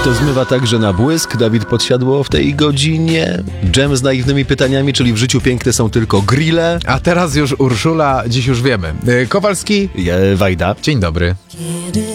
to zmywa także na błysk. Dawid Podsiadło w tej godzinie. Dżem z naiwnymi pytaniami, czyli w życiu piękne są tylko grille. A teraz już Urszula, dziś już wiemy. Kowalski, Wajda. dzień dobry.